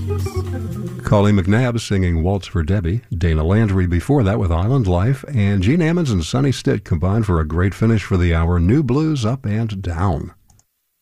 Collie McNabb singing Waltz for Debbie. Dana Landry before that with Island Life. And Gene Ammons and Sonny Stitt combined for a great finish for the hour. New Blues, Up and Down.